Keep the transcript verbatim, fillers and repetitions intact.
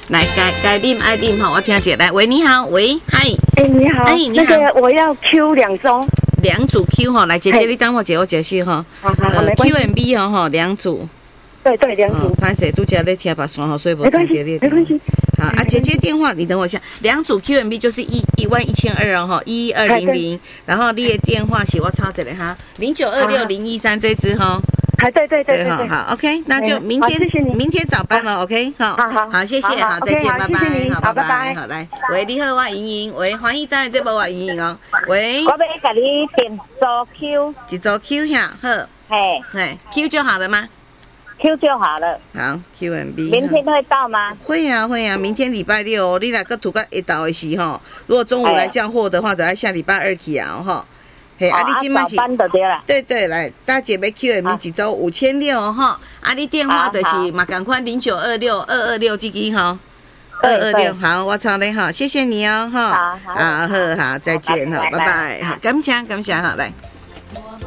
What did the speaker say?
来该该啉爱啉哈，我听一下来，喂，你好，喂，嗨， 哎，你好， 哎，你好， 那个我要 Q 两周， 两组 Q 哈，来姐姐你等我一下，我解释哈， 好好好，没关系 Q M B 哦哈，两组， 对对，两组， 歹势拄则咧听别算吼，所以无没关系， 听到你的没关系。 好啊，姐姐电话，你等我一下，两组 Q M B 就是一一万一千二哦哈，一一二零零，然后你的电话是我抄一个哈，零九二六零一三这支哈。 哎，对对对对对， 好 ，OK， 那就明天，明天早班了 ，OK， 好， 好好好，谢谢，好，再见，拜拜， 好，拜拜， 好，来，喂，你好，我莹莹，喂，欢喜在这部我莹莹哦，喂， 我要给你点做 Q， 一组 Q 下，好， 嘿， 嘿 ，Q 就好了吗 ？Q 就好了。 好 ，Q M B， 明天会到吗？ 会啊，会啊，明天礼拜六哦，你来个土个一到的时吼，如果中午来叫货的话，就要下礼拜二去啊，吼。嘿，啊，你今麦是，对对，来，大姐要 Q M B 一周五千六哈，啊，你电话就是嘛，赶快零九二六二二六这个哈，二二六，好，我操你哈，谢谢你哦哈，好，好好，再见哈，拜拜，好，感谢感谢哈，来。